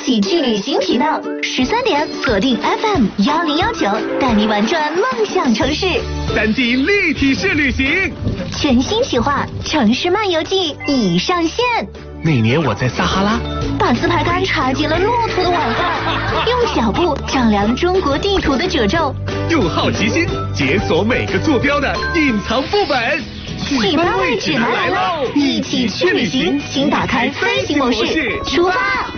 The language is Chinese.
起去旅行频道，13点锁定 FM1019，带你玩转梦想城市。 3D 立体式旅行， 全新企划《城市漫游记》已上线。 那年我在撒哈拉， 把自拍杆插进了骆驼的碗盖，用脚步丈量中国地图的褶皱， 用好奇心解锁每个坐标的隐藏副本。 喜欢位指南来喽！一起去旅行，请打开飞行模式，出发。